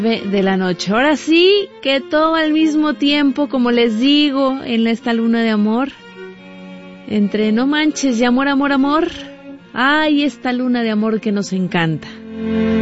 de la noche. Ahora sí que todo al mismo tiempo, como les digo, en esta luna de amor, entre no manches y amor, amor, amor, ay, esta luna de amor que nos encanta.